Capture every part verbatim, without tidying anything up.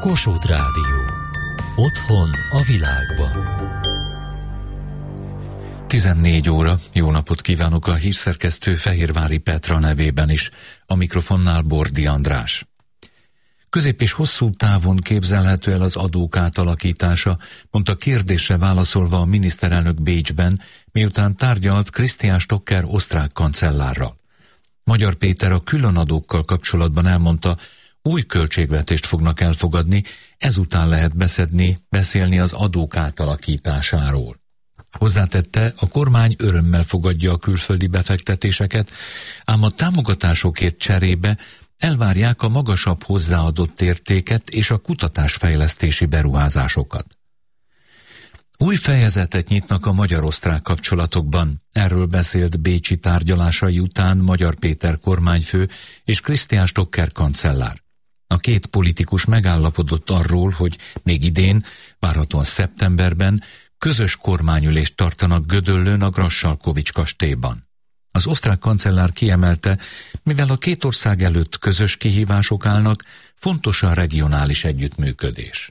Kossuth Rádió. Otthon a világban. tizennégy óra, jó napot kívánok a hírszerkesztő Fehérvári Petra nevében is, a mikrofonnál Bordi András. Közép és hosszú távon képzelhető el az adók átalakítása, mondta kérdésre válaszolva a miniszterelnök Bécsben, miután tárgyalt Christian Stocker osztrák kancellárral. Magyar Péter a különadókkal kapcsolatban elmondta, új költségvetést fognak elfogadni, ezután lehet beszedni, beszélni az adók átalakításáról. Hozzátette, a kormány örömmel fogadja a külföldi befektetéseket, ám a támogatásokért cserébe elvárják a magasabb hozzáadott értéket és a kutatásfejlesztési beruházásokat. Új fejezetet nyitnak a magyar-osztrák kapcsolatokban. Erről beszélt bécsi tárgyalásai után Magyar Péter kormányfő és Christian Stocker kancellár. A két politikus megállapodott arról, hogy még idén, várhatóan szeptemberben közös kormányülést tartanak Gödöllőn a Grassalkovich kastélyban. Az osztrák kancellár kiemelte, mivel a két ország előtt közös kihívások állnak, fontos a regionális együttműködés.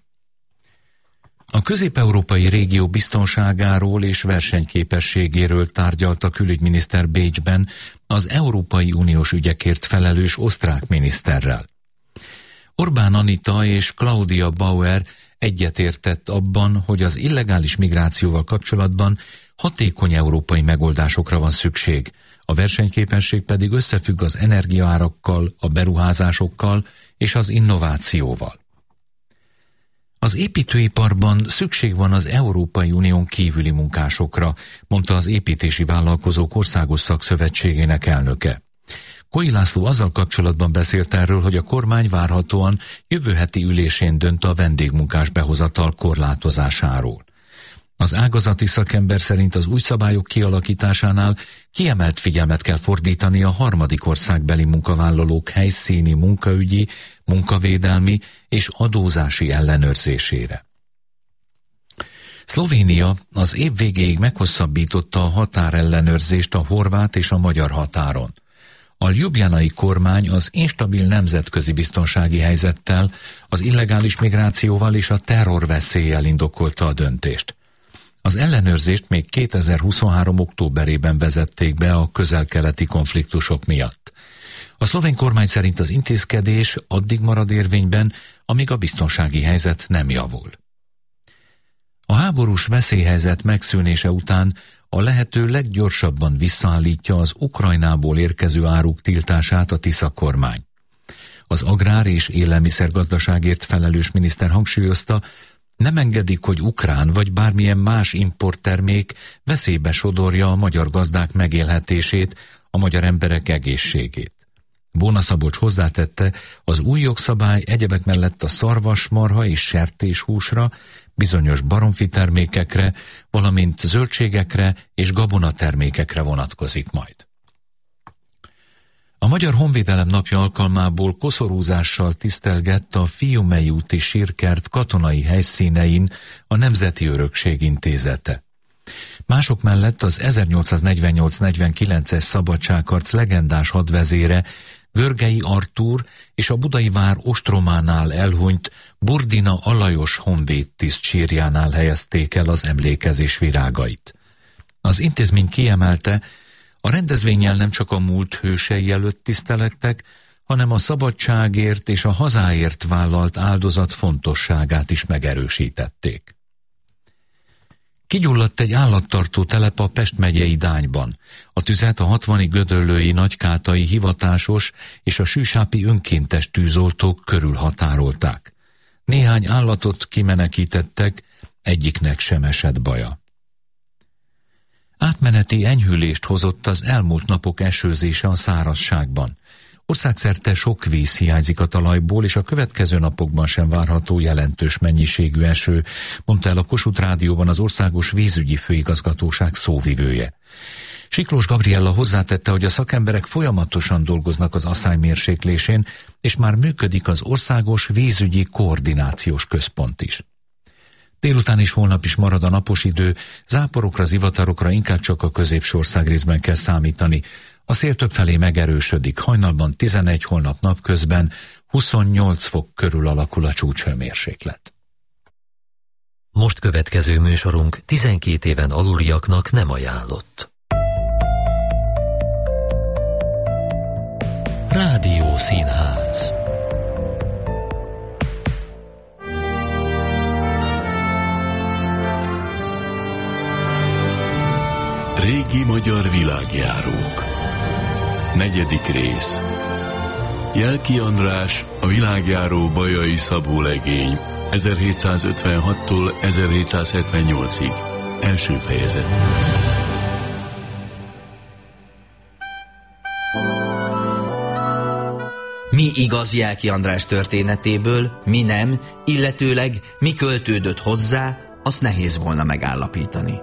A közép-európai régió biztonságáról és versenyképességéről tárgyalt a külügyminiszter Bécsben az Európai Uniós ügyekért felelős osztrák miniszterrel. Orbán Anita és Claudia Bauer egyetértett abban, hogy az illegális migrációval kapcsolatban hatékony európai megoldásokra van szükség, a versenyképesség pedig összefügg az energiaárakkal, a beruházásokkal és az innovációval. Az építőiparban szükség van az Európai Unión kívüli munkásokra, mondta az Építési Vállalkozók Országos Szakszövetségének elnöke. Koi László azzal kapcsolatban beszélt erről, hogy a kormány várhatóan jövő heti ülésén dönt a vendégmunkás behozatal korlátozásáról. Az ágazati szakember szerint az új szabályok kialakításánál kiemelt figyelmet kell fordítani a harmadik országbeli munkavállalók helyszíni munkaügyi, munkavédelmi és adózási ellenőrzésére. Szlovénia az év végéig meghosszabbította a határellenőrzést a horvát és a magyar határon. A ljubljanai kormány az instabil nemzetközi biztonsági helyzettel, az illegális migrációval és a terrorveszéllyel indokolta a döntést. Az ellenőrzést még kétezer-huszonhárom októberében vezették be a közel-keleti konfliktusok miatt. A szlovén kormány szerint az intézkedés addig marad érvényben, amíg a biztonsági helyzet nem javul. A háborús veszélyhelyzet megszűnése után a lehető leggyorsabban visszaállítja az Ukrajnából érkező áruk tiltását a Tisza kormány. Az agrár- és élelmiszergazdaságért felelős miniszter hangsúlyozta, nem engedik, hogy ukrán vagy bármilyen más importtermék veszélybe sodorja a magyar gazdák megélhetését, a magyar emberek egészségét. Bóna Szabolcs hozzátette, az új jogszabály egyebek mellett a szarvasmarha és sertéshúsra, bizonyos baromfi termékekre, valamint zöldségekre és gabonatermékekre vonatkozik majd. A Magyar Honvédelem napja alkalmából koszorúzással tisztelgett a Fiumei úti sírkert katonai helyszínein a Nemzeti Örökség Intézete. Mások mellett az ezernyolcszáznegyvennyolc negyvenkilences szabadságharc legendás hadvezére Görgei Artúr és a budai vár ostrománál elhunyt Burdina Alajos honvédtiszt sírjánál helyezték el az emlékezés virágait. Az intézmény kiemelte, a rendezvénnyel nem csak a múlt hősei előtt tisztelektek, hanem a szabadságért és a hazáért vállalt áldozat fontosságát is megerősítették. Kigyulladt egy állattartó telep a Pest megyei Dányban. A tüzet a hatvani gödöllői nagykátai hivatásos és a sűsápi önkéntes tűzoltók körülhatárolták. Néhány állatot kimenekítettek, egyiknek sem esett baja. Átmeneti enyhülést hozott az elmúlt napok esőzése a szárazságban. Országszerte sok víz hiányzik a talajból, és a következő napokban sem várható jelentős mennyiségű eső, mondta el a Kossuth Rádióban az Országos Vízügyi Főigazgatóság szóvivője. Siklós Gabriella hozzátette, hogy a szakemberek folyamatosan dolgoznak az asszály mérséklésén, és már működik az Országos Vízügyi Koordinációs Központ is. Délután és holnap is marad a napos idő, záporokra, zivatarokra inkább csak a középső országrészben kell számítani. A szél többfelé megerősödik, hajnalban tizenegy, holnap napközben huszonnyolc fok körül alakul a csúcshőmérséklet. Most következő műsorunk tizenkét éven aluliaknak nem ajánlott. Rádiószínház. Régi magyar világjárók. Negyedik rész. Jelki András, a világjáró Bajai Szabó legény, ezerhétszázötvenhattól ezerhétszázhetvennyolcig. Első fejezet. Mi igaz Jelki András történetéből, mi nem, illetőleg mi költődött hozzá, azt nehéz volna megállapítani.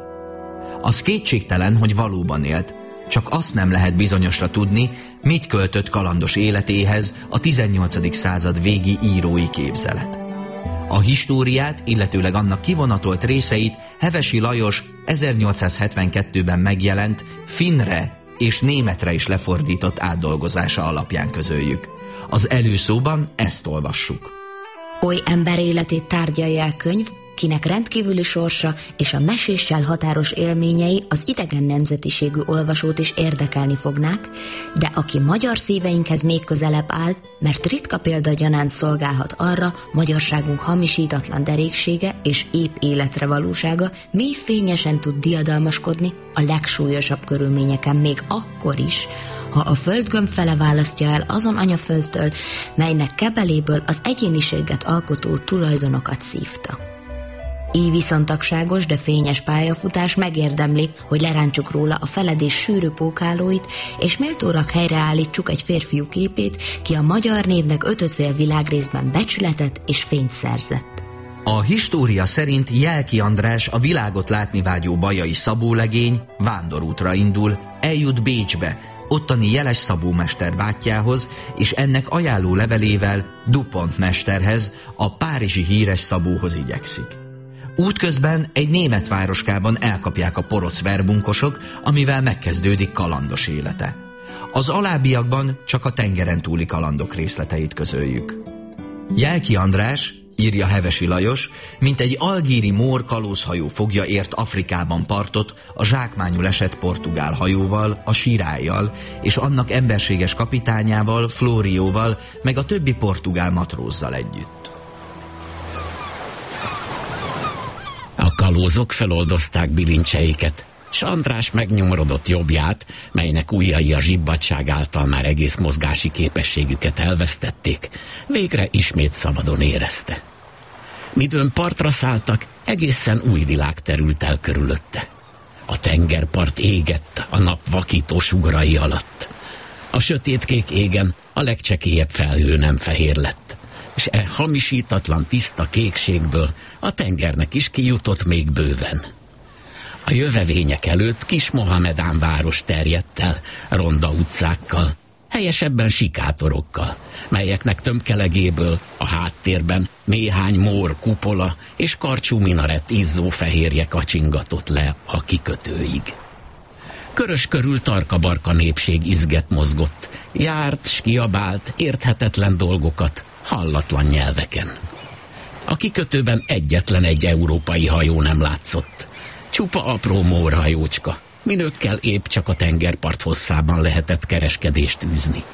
Az kétségtelen, hogy valóban élt, csak azt nem lehet bizonyosra tudni, mit költött kalandos életéhez a tizennyolcadik század végi írói képzelet. A históriát, illetőleg annak kivonatolt részeit Hevesi Lajos ezernyolcszázhetvenkettőben megjelent finnre és németre is lefordított átdolgozása alapján közöljük. Az előszóban ezt olvassuk. Oly ember életét tárgyalja el könyv, kinek rendkívüli sorsa és a meséssel határos élményei az idegen nemzetiségű olvasót is érdekelni fognák, de aki magyar szíveinkhez még közelebb áll, mert ritka példa gyanánt szolgálhat arra, magyarságunk hamisítatlan deréksége és épp életre valósága mély fényesen tud diadalmaskodni a legsúlyosabb körülményeken még akkor is, ha a földgömb fele választja el azon anyaföldtől, melynek kebeléből az egyéniséget alkotó tulajdonokat szívta. Így viszontagságos, de fényes pályafutás megérdemli, hogy lerántsuk róla a feledés sűrű pókálóit, és méltórak helyreállítsuk egy férfiú képét, ki a magyar névnek ötödfél világrészben becsületet és fényt szerzett. A história szerint Jelki András, a világot látni vágyó Bajai Szabó legény vándorútra indul, eljut Bécsbe, ottani Jeles Szabó mester bátyjához, és ennek ajánló levelével Dupont mesterhez, a párizsi híres Szabóhoz igyekszik. Útközben egy német városkában elkapják a porosz verbunkosok, amivel megkezdődik kalandos élete. Az alábbiakban csak a tengeren túli kalandok részleteit közöljük. Jelki András, írja Hevesi Lajos, mint egy algíri mór kalózhajó fogja ért Afrikában partot a zsákmányul esett portugál hajóval, a Sirályjal, és annak emberséges kapitányával, Flórióval, meg a többi portugál matrózzal együtt. A kalózok feloldozták bilincseiket, s András megnyomorodott jobbját, melynek ujjai a zsibbadság által már egész mozgási képességüket elvesztették, végre ismét szabadon érezte. Midőn partra szálltak, egészen új világ terült el körülötte. A tengerpart égett a nap vakító sugarai alatt. A sötétkék égen a legcsekélyebb felhő nem fehér lett, és e hamisítatlan tiszta kékségből a tengernek is kijutott még bőven. A jövevények előtt kis Mohamedán város terjedt el, ronda utcákkal, helyesebben sikátorokkal, melyeknek tömkelegéből a háttérben néhány mór kupola és karcsú minaret izzó fehérje kacsingatott le a kikötőig. Körös körül tarka-barka népség izget mozgott, járt s kiabált érthetetlen dolgokat hallatlan nyelveken. A kikötőben egyetlen egy európai hajó nem látszott. Csupa apró mórhajócska, minőkkel épp csak a tengerpart hosszában lehetett kereskedést űzni.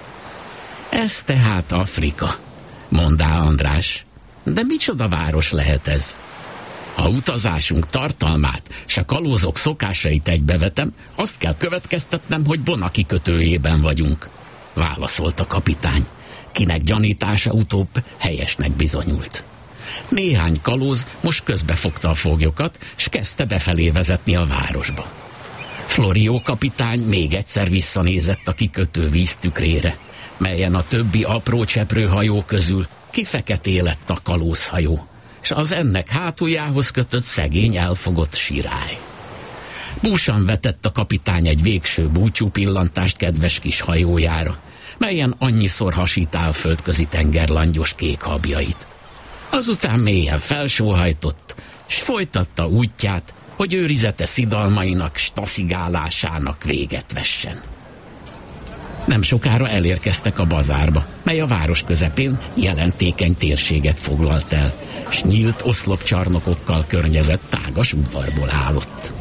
Ez tehát Afrika, mondá András, de micsoda város lehet ez? Ha utazásunk tartalmát s a kalózok szokásait egybevetem, azt kell következtetnem, hogy Bona kikötőjében vagyunk, válaszolt a kapitány, kinek gyanítása utóbb helyesnek bizonyult. Néhány kalóz most közbefogta a foglyokat, s kezdte befelé vezetni a városba. Florió kapitány még egyszer visszanézett a kikötő víztükrére, melyen a többi apró cseprőhajó közül kifeketé lett a kalózhajó, s az ennek hátuljához kötött szegény elfogott sirály. Búsan vetett a kapitány egy végső búcsú pillantást kedves kis hajójára, melyen annyiszor hasítál földközi tenger langyos kék habjait. Azután mélyen felsóhajtott, s folytatta útját, hogy őrizete szidalmainak s taszigálásának véget vessen. Nem sokára elérkeztek a bazárba, mely a város közepén jelentékeny térséget foglalt el, s nyílt oszlopcsarnokokkal környezett tágas udvarból állott.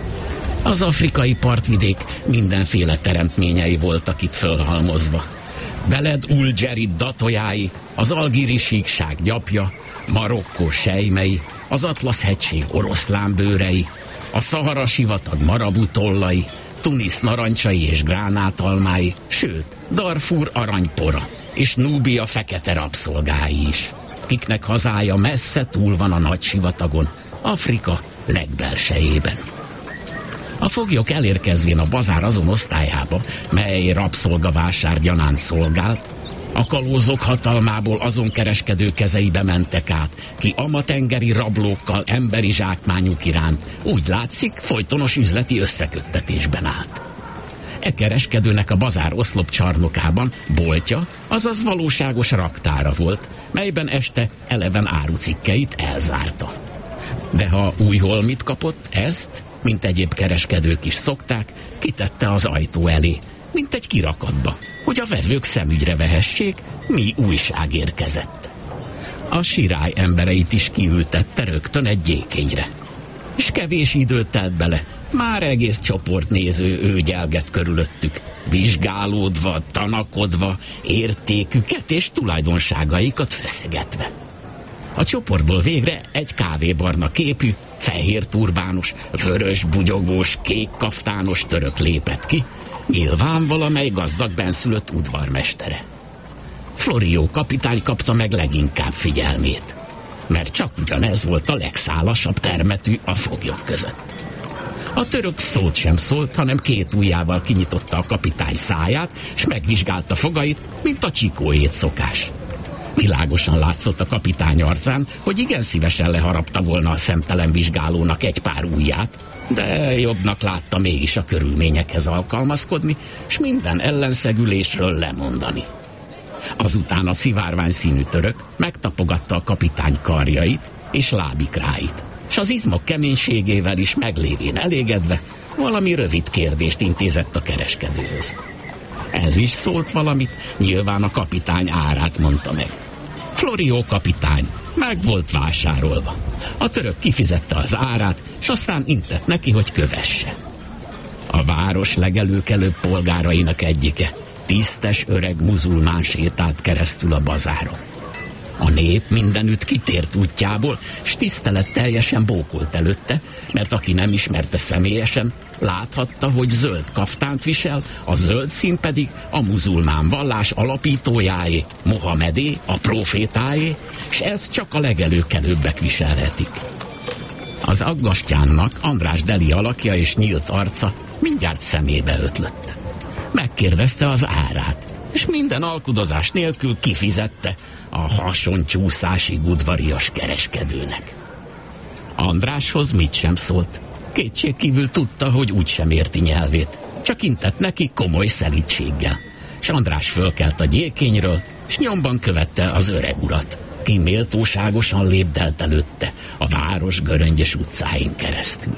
Az afrikai partvidék mindenféle teremtményei voltak itt fölhalmozva. Beled Ulgerid datojái, az algíri síkság gyapja, Marokkó sejmei, az Atlasz-hegység oroszlánbőrei, a Szahara sivatag marabutollai, Tunis narancsai és gránátalmái, sőt, Darfur aranypora, és Núbia fekete rabszolgái is, kiknek hazája messze túl van a nagy sivatagon, Afrika legbelsejében. A foglyok elérkezvén a bazár azon osztályába, mely rabszolgavásár gyanánt szolgált, a kalózok hatalmából azon kereskedő kezeibe mentek át, ki amatengeri rablókkal emberi zsákmányuk iránt, úgy látszik, folytonos üzleti összeköttetésben állt. E kereskedőnek a bazár oszlopcsarnokában boltja, azaz valóságos raktára volt, melyben este eleven árucikkeit elzárta. De ha újhol mit kapott, ezt, mint egyéb kereskedők is szokták, kitette az ajtó elé, mint egy kirakatba, hogy a vevők szemügyre vehessék, mi újság érkezett. A sirály embereit is kiültette rögtön egy gyékényre. És kevés időt telt bele, már egész csoportnéző őgyelget körülöttük, vizsgálódva, tanakodva, értéküket és tulajdonságaikat feszegetve. A csoportból végre egy kávébarna képű, fehér turbános, vörös bugyogós, kék kaftános török lépett ki, nyilván valamely gazdag benszülött udvarmestere. Florió kapitány kapta meg leginkább figyelmét, mert csak ugyanez volt a legszálasabb termetű a foglyok között. A török szót sem szólt, hanem két ujjával kinyitotta a kapitány száját, és megvizsgálta fogait, mint a csikóét szokás. Világosan látszott a kapitány arcán, hogy igen szívesen leharapta volna a szemtelen vizsgálónak egy pár ujját, de jobbnak látta mégis a körülményekhez alkalmazkodni, és minden ellenszegülésről lemondani. Azután a szivárvány színű török megtapogatta a kapitány karjait és lábikráit, és az izmok keménységével is meglévén elégedve valami rövid kérdést intézett a kereskedőhöz. Ez is szólt valamit, nyilván a kapitány árát mondta meg. Florió kapitány meg volt vásárolva. A török kifizette az árát, és aztán intett neki, hogy kövesse. A város legelőkelőbb polgárainak egyike, tisztes öreg muzulmán sétált keresztül a bazáron. A nép mindenütt kitért útjából, s tiszteletteljesen bókolt előtte, mert aki nem ismerte személyesen, láthatta, hogy zöld kaftánt visel, a zöld szín pedig a muzulmán vallás alapítójáé, Mohamedé, a profétáé, és ez csak a legelőkelőbbek viselhetik. Az aggastyánnak András Deli alakja és nyílt arca mindjárt szemébe ötlött. Megkérdezte az árát, és minden alkudozás nélkül kifizette a hasoncsúszásig udvarias kereskedőnek. Andráshoz mit sem szólt. Kétségkívül tudta, hogy úgysem érti nyelvét, csak intett neki komoly szelídséggel. S András fölkelt a gyékényről, s nyomban követte az öreg urat, ki méltóságosan lépdelt előtte a város göröngyös utcáin keresztül.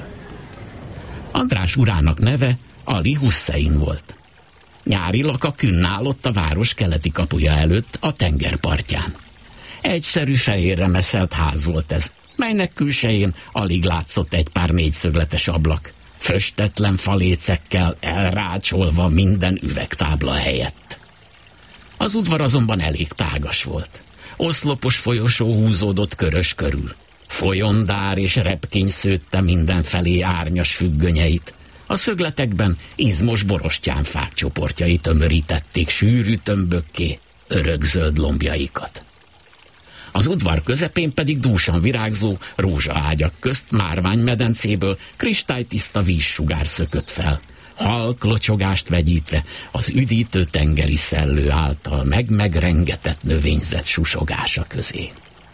András urának neve Ali Hussein volt. Nyárilag a künn állott a város keleti kapuja előtt a tengerpartján. Egyszerű fehérre meszelt ház volt ez, melynek külsején alig látszott egy pár négyszögletes ablak, föstetlen falécekkel elrácsolva minden üvegtábla helyett. Az udvar azonban elég tágas volt. Oszlopos folyosó húzódott körös körül. Folyondár és repkény szőtte mindenfelé árnyas függönyeit. A szögletekben izmos borostyánfák csoportjai tömörítették sűrű tömbökké örökzöld lombjaikat. Az udvar közepén pedig dúsan virágzó rózsaágyak közt márványmedencéből kristálytiszta vízsugár szökött fel, halk locsogást vegyítve az üdítő tengeri szellő által meg-megrengetett növényzet susogása közé.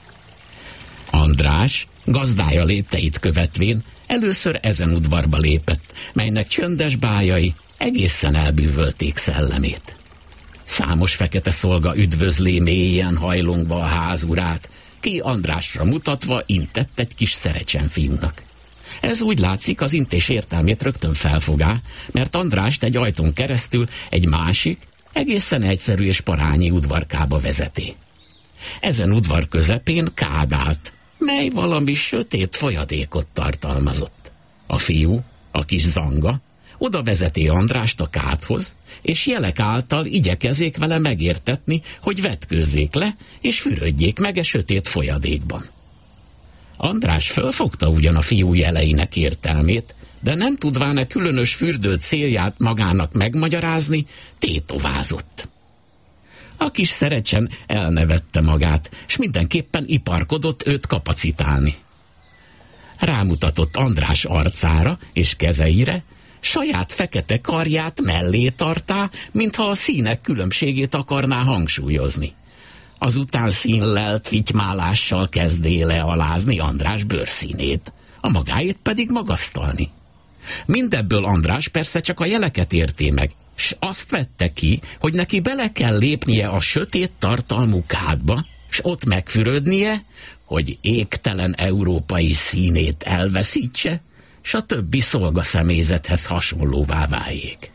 András gazdája lépteit követvén először ezen udvarba lépett, melynek csöndes bájai egészen elbűvölték szellemét. Számos fekete szolga üdvözlé mélyen hajlongva a házurát, ki Andrásra mutatva intett egy kis szerecsenfiúnak. Ez úgy látszik, az intés értelmét rögtön felfogá, mert Andrást egy ajtón keresztül egy másik, Egészen egyszerű és parányi udvarkába vezeti. Ezen udvar közepén kád állt, mely valami sötét folyadékot tartalmazott. A fiú, a kis zanga, oda vezeti Andrást a kádhoz, és jelek által igyekezék vele megértetni, hogy vetkőzzék le, és fürödjék meg e sötét folyadékban. András fölfogta ugyan a fiú jeleinek értelmét, de nem tudván-e különös fürdő célját magának megmagyarázni, tétovázott. A kis szerecsen elnevette magát, s mindenképpen iparkodott őt kapacitálni. Rámutatott András arcára és kezeire, saját fekete karját mellé tartá, mintha a színek különbségét akarná hangsúlyozni. Azután színlelt vitymálással kezdé lealázni András bőrszínét, a magáét pedig magasztalni. Mindebből András persze csak a jeleket érté meg, s azt vette ki, hogy neki bele kell lépnie a sötét tartalmú kádba, s ott megfürödnie, hogy égtelen európai színét elveszítse, s a többi szolgaszemélyzethez hasonlóvá váljék.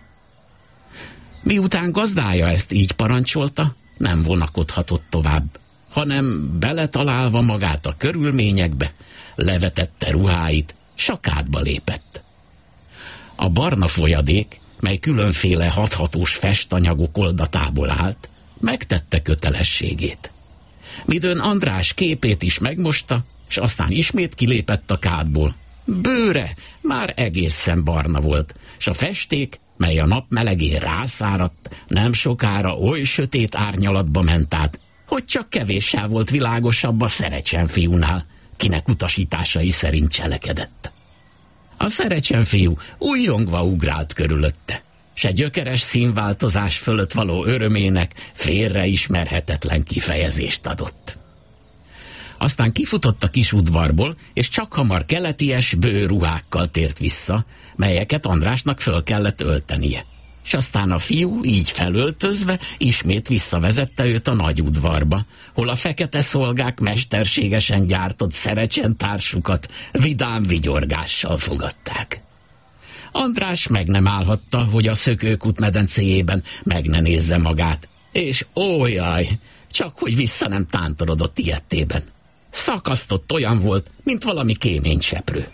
Miután gazdája ezt így parancsolta, nem vonakodhatott tovább, hanem beletalálva magát a körülményekbe, levetette ruháit, s a kádba lépett. A barna folyadék, mely különféle hathatós festanyagok oldatából állt, megtette kötelességét. Midőn András képét is megmosta, s aztán ismét kilépett a kádból. Bőre már egészen barna volt, s a festék, mely a nap melegén rászáradt, nem sokára oly sötét árnyalatba ment át, hogy csak kevéssel volt világosabb a Szerecsen fiúnál, kinek utasításai szerint cselekedett. A Szerecsen fiú újjongva ugrált körülötte, s egy gyökeres színváltozás fölött való örömének félreismerhetetlen kifejezést adott. Aztán kifutott a kis udvarból, és csak hamar keleties bőruhákkal tért vissza, melyeket Andrásnak föl kellett öltenie. És aztán a fiú így felöltözve ismét visszavezette őt a nagy udvarba, hol a fekete szolgák mesterségesen gyártott Szerecsen társukat vidám vigyorgással fogadták. András meg nem állhatta, hogy a Szökőkút medencéjében meg ne nézze magát, és ójaj, csak hogy vissza nem tántorodott ilyettében. Szakasztott olyan volt, mint valami kéményseprő.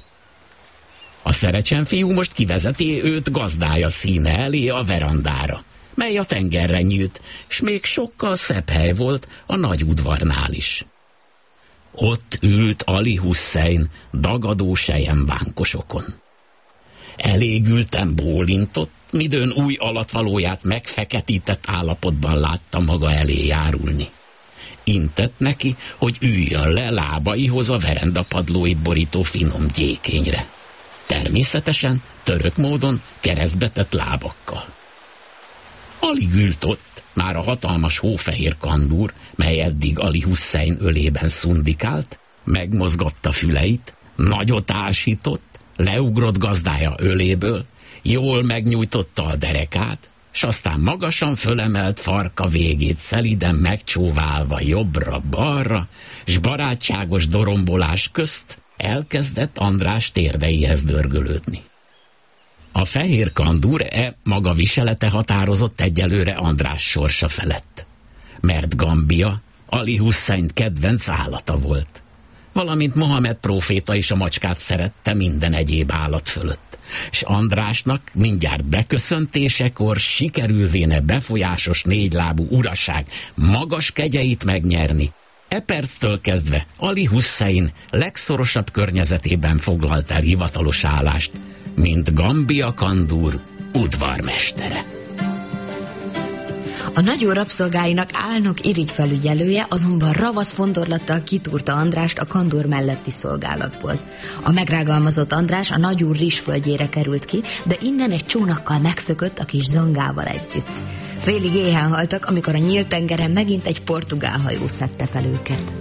A Szerecsen fiú most kivezeti őt gazdája színe elé a verandára, mely a tengerre nyílt, s még sokkal szebb hely volt a nagy udvarnál is. Ott ült Ali Hussein dagadó selyemvánkosokon. Elégülten bólintott, midőn új alatvalóját megfeketített állapotban látta maga elé járulni. Intett neki, hogy üljön le lábaihoz a verendapadlóit borító finom gyékényre. Természetesen, török módon keresztbetett lábakkal. Alig ült ott, már a hatalmas hófehér kandúr, mely eddig Ali Hussein ölében szundikált, megmozgatta füleit, nagyot ásított, leugrott gazdája öléből, jól megnyújtotta a derekát, s aztán magasan fölemelt farka végét szeliden megcsóválva jobbra-balra, s barátságos dorombolás közt elkezdett András térdeihez dörgölődni. A fehér kandúr e maga viselete határozott egyelőre András sorsa felett, mert Gambia Ali Hussein kedvenc állata volt, valamint Mohamed próféta is a macskát szerette minden egyéb állat fölött, s Andrásnak mindjárt beköszöntésekor sikerülvéne befolyásos négylábú uraság magas kegyeit megnyerni. E perctől kezdve Ali Hussein legszorosabb környezetében foglalt el hivatalos állást, mint Gambia kandúr udvarmestere. A nagyó rabszolgáinak álnok irigyfelügyelője azonban ravasz fondorlattal kitúrta Andrást a kandúr melletti szolgálatból. A megrágalmazott András a nagyúr rizsföldjére került ki, de innen egy csónakkal megszökött a kis zangával együtt. Félig éhen haltak, amikor a nyílt tengeren megint egy portugál hajó szedte fel őket.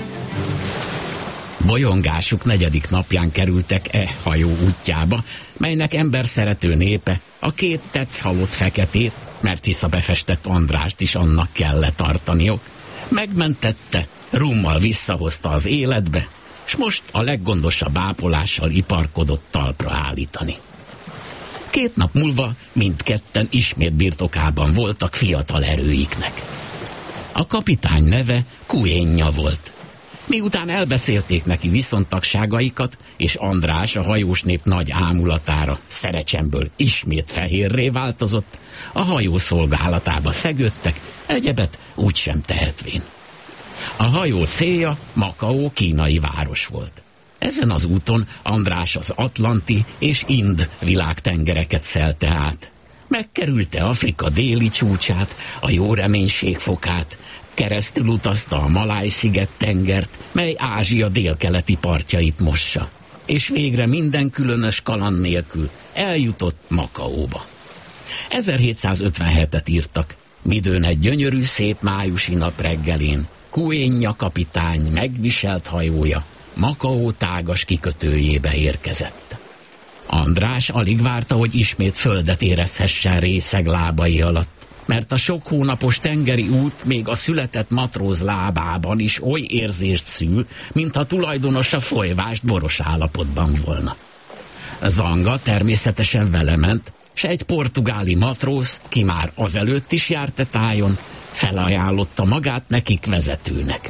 Bolyongásuk negyedik napján kerültek e hajó útjába, melynek emberszerető népe a két tetsz halott feketét, mert hisz a befestett Andrást is annak kellett tartaniok, megmentette, rummal visszahozta az életbe, s most a leggondosabb ápolással iparkodott talpra állítani. Két nap múlva mindketten ismét birtokában voltak fiatal erőiknek. A kapitány neve Kuénja volt. Miután elbeszélték neki viszontagságaikat, és András a hajósnép nagy ámulatára Szerecsemből ismét fehérré változott, a hajó szolgálatába szegődtek, egyebet úgysem tehetvén. A hajó célja Makao kínai város volt. Ezen az úton András az Atlanti és Ind világtengereket szelte át. Megkerülte Afrika déli csúcsát, a jó reménység fokát, keresztül utazta a Maláj-sziget tengert, mely Ázsia délkeleti partjait mossa, és végre minden különös kaland nélkül eljutott Makaóba. ezerhétszázötvenhetet írtak, midőn egy gyönyörű szép májusi nap reggelén Kuénja kapitány megviselt hajója Makao tágas kikötőjébe érkezett. András alig várta, hogy ismét földet érezhessen részeg lábai alatt, mert a sok hónapos tengeri út még a született matróz lábában is oly érzést szül, mintha tulajdonosa folyvást boros állapotban volna. Zanga természetesen vele ment, s egy portugáli matróz, ki már azelőtt is járt e tájon, felajánlotta magát nekik vezetőnek.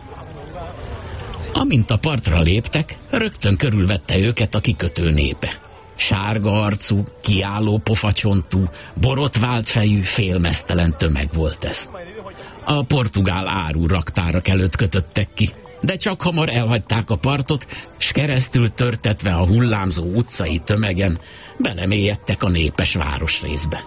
Amint a partra léptek, rögtön körülvette őket a kikötő népe. Sárga arcú, kiálló pofacsontú, borotvált fejű, félmeztelen tömeg volt ez. A portugál áru raktárak előtt kötöttek ki, de csak hamar elhagyták a partot, s keresztül törtetve a hullámzó utcai tömegen belemélyedtek a népes városrészbe.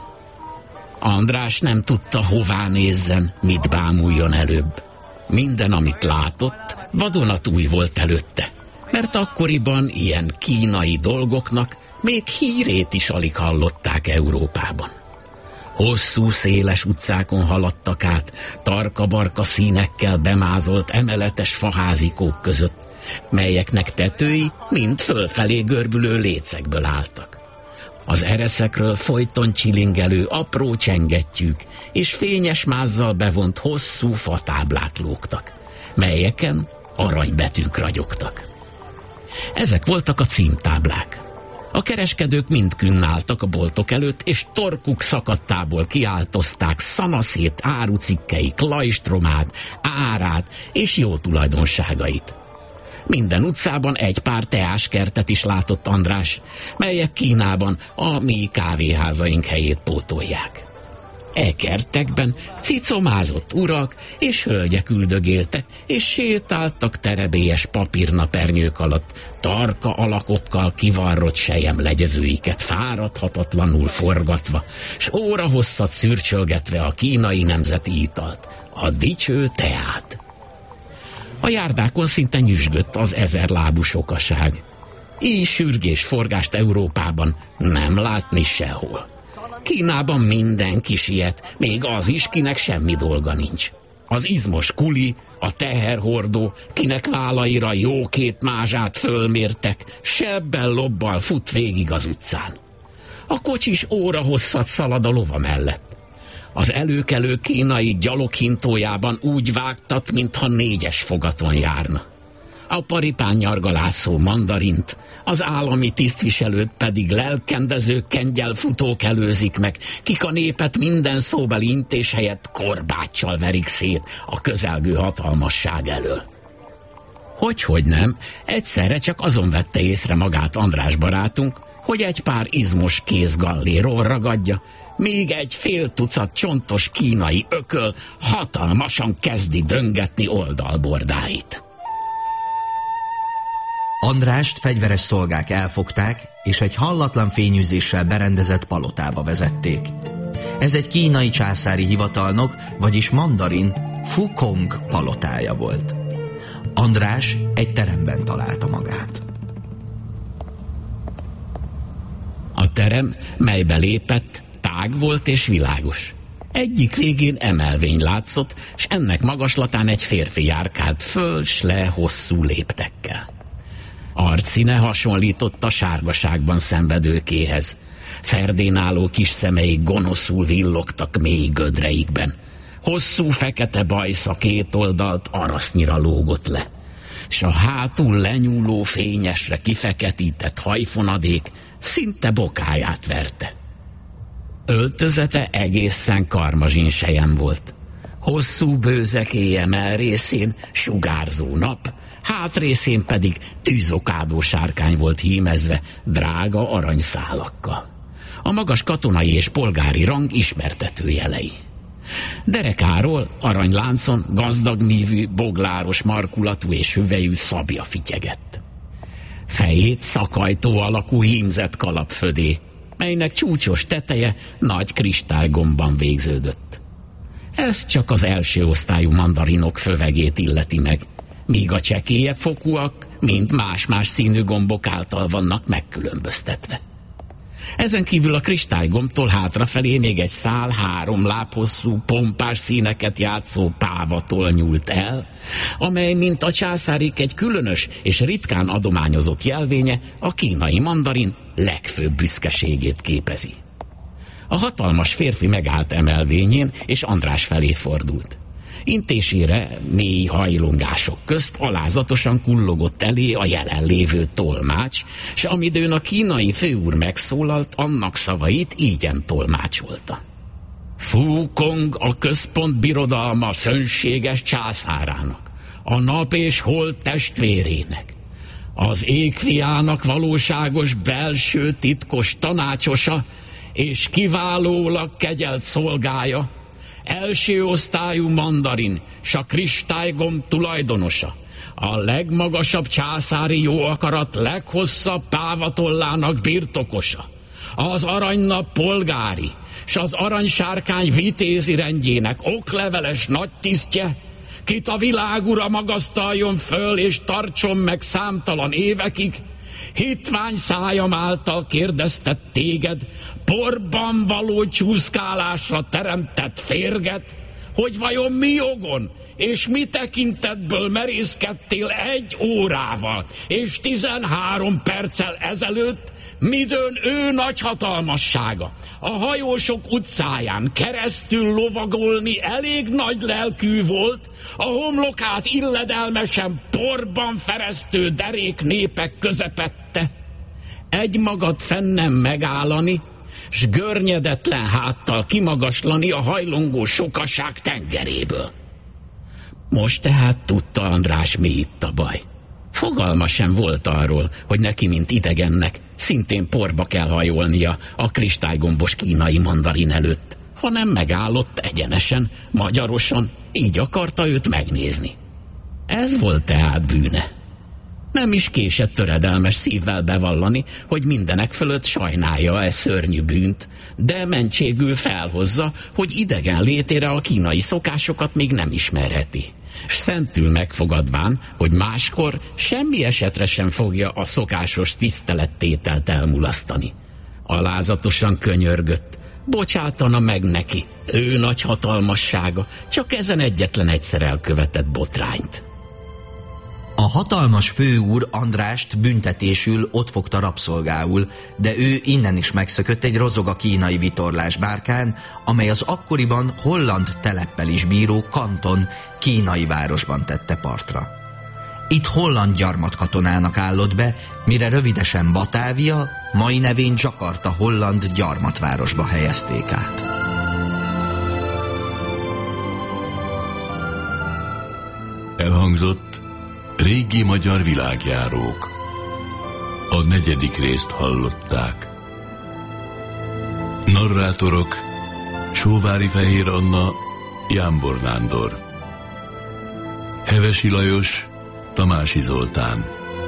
András nem tudta, hová nézzen, mit bámuljon előbb. Minden, amit látott, vadonatúj volt előtte, mert akkoriban ilyen kínai dolgoknak még hírét is alig hallották Európában. Hosszú, széles utcákon haladtak át, tarka-barka színekkel bemázolt emeletes faházikók között, melyeknek tetői mind fölfelé görbülő lécekből álltak. Az ereszekről folyton csilingelő apró csengettyűk és fényes mázzal bevont hosszú fatáblák lógtak, melyeken aranybetűk ragyogtak. Ezek voltak a címtáblák. A kereskedők mind künnálltak a boltok előtt, és torkuk szakadtából kiáltozták szanaszét árucikkeik lajstromát, árát és jó tulajdonságait. Minden utcában egy pár teáskertet is látott András, melyek Kínában a mi kávéházaink helyét pótolják. E kertekben cicomázott urak és hölgyek üldögéltek, és sétáltak terebélyes papírnapernyők alatt, tarka alakokkal kivarrott sejem legyezőiket fáradhatatlanul forgatva, s órahosszat szürcsölgetve a kínai nemzeti italt, a dicső teát. A járdákon szinte nyüzsgött az ezerlábú sokaság. Így sürgés forgást Európában nem látni sehol. Kínában mindenki siet, még az is, kinek semmi dolga nincs. Az izmos kuli, a teherhordó, kinek vállaira jó két mázsát fölmértek, sebbel lobbal fut végig az utcán. A kocsis órahosszat szalad a lova mellett. Az előkelő kínai gyaloghintójában úgy vágtat, mintha négyes fogaton járna. A paripán nyargalászó mandarint, az állami tisztviselőt pedig lelkendező kengyelfutók előzik meg, kik a népet minden szóbeli intés helyett korbáccsal verik szét a közelgő hatalmasság elől. Hogyhogy nem, egyszerre csak azon vette észre magát András barátunk, hogy egy pár izmos kézgalléról ragadja, még egy fél tucat csontos kínai ököl hatalmasan kezdi döngetni oldalbordáit. Andrást fegyveres szolgák elfogták, és egy hallatlan fényűzéssel berendezett palotába vezették. Ez egy kínai császári hivatalnok, vagyis mandarin Fu Kong palotája volt. András egy teremben találta magát. A terem, melybe lépett, tág volt és világos. Egyik végén emelvény látszott, s ennek magaslatán egy férfi járkált föl, s le hosszú léptekkel. Arcszíne hasonlított a sárgaságban szenvedőkéhez. Ferdén álló kis szemeik gonoszul villogtak mély gödreikben. Hosszú fekete bajsza két oldalt arasznyira lógott le. s a hátul lenyúló fényesre kifeketített hajfonadék szinte bokáját verte. Öltözete egészen karmazsinsejem volt. Hosszú bőzekéje mell részén sugárzó nap, hátrészén pedig tűzokádó sárkány volt hímezve drága aranyszálakkal. A magas katonai és polgári rang ismertető jelei. Derekáról aranyláncon gazdag mívű, bogláros markulatú és hüvelyű szabja fityegett. Fejét szakajtó alakú hímzett kalapfödé, melynek csúcsos teteje nagy kristálygomban végződött. Ez csak az első osztályú mandarinok fövegét illeti meg, míg a csekélyebb fokúak mind más-más színű gombok által vannak megkülönböztetve. Ezen kívül a kristálygombtól hátrafelé még egy szál három lábhosszú, pompás színeket játszó pávatól nyúlt el, amely, mint a császárik egy különös és ritkán adományozott jelvénye, a kínai mandarin legfőbb büszkeségét képezi. A hatalmas férfi megállt emelvényén, és András felé fordult. Intésére mély hajlongások közt alázatosan kullogott elé a jelenlévő tolmács, s amidőn a kínai főúr megszólalt, annak szavait ígyen tolmácsolta. Fu Kong a központ birodalma fönséges császárának, a nap és hold testvérének, az égfiának valóságos belső titkos tanácsosa és kiválólag kegyelt szolgája, első osztályú mandarin, s a kristálygomb tulajdonosa, a legmagasabb császári jóakarat leghosszabb pávatollának birtokosa, az aranynap polgári, s az aranysárkány vitézi rendjének okleveles nagy tisztje, kit a világura magasztaljon föl és tartson meg számtalan évekig, hitvány szájam által kérdeztett téged, porban való csúszkálásra teremtett férget, hogy vajon mi jogon és mi tekintetből merészkedtél egy órával és tizenhárom perccel ezelőtt, midőn ő nagy hatalmassága a hajósok utcáján keresztül lovagolni elég nagy lelkű volt, a homlokát illedelmesen porban feresztő derék népek közepette. Egy magad fennem megállani, s görnyedetlen háttal kimagaslani a hajlongó sokaság tengeréből. Most tehát tudta András, mi itt a baj. Fogalma sem volt arról, hogy neki, mint idegennek, szintén porba kell hajolnia a kristálygombos kínai mandarin előtt, hanem megállott egyenesen, magyarosan, így akarta őt megnézni. Ez volt tehát bűne. Nem is késett töredelmes szívvel bevallani, hogy mindenek fölött sajnálja e szörnyű bűnt, de mentségül felhozza, hogy idegen létére a kínai szokásokat még nem ismerheti, s szentül megfogadván, hogy máskor semmi esetre sem fogja a szokásos tisztelettételt elmulasztani. Alázatosan könyörgött, bocsátana meg neki, ő nagy hatalmassága, csak ezen egyetlen egyszer elkövetett botrányt. A hatalmas főúr Andrást büntetésül ott fogta rabszolgául, de ő innen is megszökött egy rozog a kínai vitorlás bárkán, amely az akkoriban holland teleppel is bíró Kanton kínai városban tette partra. Itt holland gyarmatkatonának állott be, mire rövidesen Batávia, mai nevén Jakarta holland gyarmatvárosba helyezték át. Elhangzott Régi magyar világjárók. A negyedik részt hallották. Narrátorok: Sóvári Fehér Anna, Jámbor Nándor, Hevesi Lajos, Tamási Zoltán.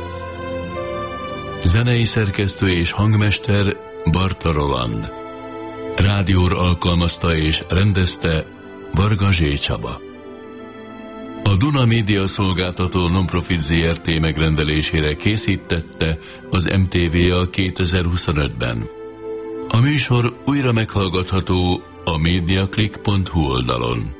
Zenei szerkesztő és hangmester Barta Roland. Rádióra alkalmazta és rendezte Varga Zsé Csaba. A Duna Média Szolgáltató Nonprofit zé er té megrendelésére készítette az em té vé a kétezer-huszonötben. A műsor újra meghallgatható a mediaclick pont hu oldalon.